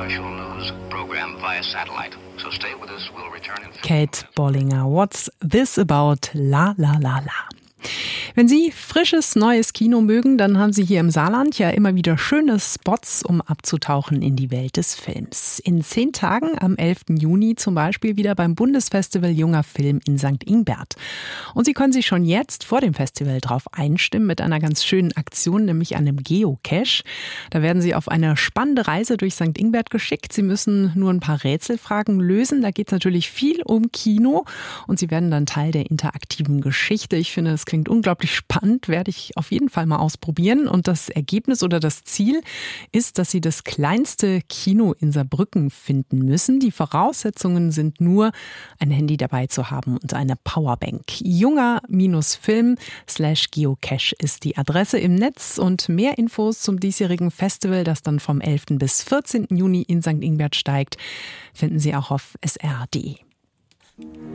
special news program via satellite. So stay with us. We'll return in Kate Bollinger, What's This About? La la la la. Wenn Sie frisches, neues Kino mögen, dann haben Sie hier im Saarland ja immer wieder schöne Spots, um abzutauchen in die Welt des Films. In 10 Tagen, am 11. Juni zum Beispiel, wieder beim Bundesfestival Junger Film in St. Ingbert. Und Sie können sich schon jetzt vor dem Festival drauf einstimmen mit einer ganz schönen Aktion, nämlich einem Geocache. Da werden Sie auf eine spannende Reise durch St. Ingbert geschickt. Sie müssen nur ein paar Rätselfragen lösen. Da geht es natürlich viel um Kino und Sie werden dann Teil der interaktiven Geschichte. Ich finde, es klingt unglaublich spannend, werde ich auf jeden Fall mal ausprobieren. Und das Ergebnis oder das Ziel ist, dass Sie das kleinste Kino in Saarbrücken finden müssen. Die Voraussetzungen sind nur, ein Handy dabei zu haben und eine Powerbank. Junger-Film/Geocache ist die Adresse im Netz. Und mehr Infos zum diesjährigen Festival, das dann vom 11. bis 14. Juni in St. Ingbert steigt, finden Sie auch auf sr.de.